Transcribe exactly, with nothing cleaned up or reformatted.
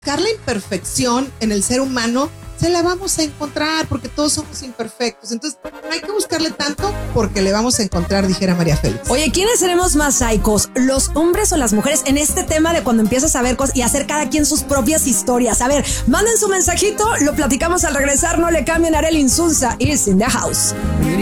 buscar la imperfección en el ser humano, se la vamos a encontrar porque todos somos imperfectos. Entonces, no hay que buscarle tanto porque le vamos a encontrar, dijera María Félix. Oye, ¿quiénes seremos más psicos? ¿Los hombres o las mujeres? En este tema de cuando empiezas a ver cosas y hacer cada quien sus propias historias. A ver, manden su mensajito, lo platicamos al regresar. No le cambien. Arely Insunza is in the house.